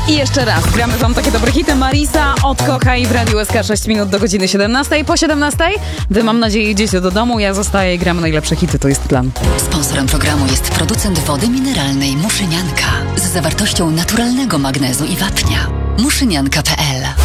I jeszcze raz, gramy wam takie dobre hity. Marisa, Odkochaj w Radiu SK 6 minut do godziny 17. Po 17 wy, mam nadzieję, idziecie do domu, ja zostaję i gram najlepsze hity, to jest plan. Sponsorem programu jest producent wody mineralnej Muszynianka z zawartością naturalnego magnezu i wapnia. Muszynianka.pl